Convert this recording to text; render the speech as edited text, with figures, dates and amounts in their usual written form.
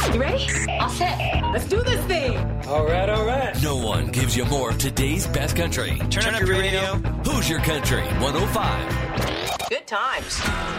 You ready? All set. Let's do this thing. All right. No one gives you more of today's best country. Turn up your radio. Hoosier Country 105. Good times.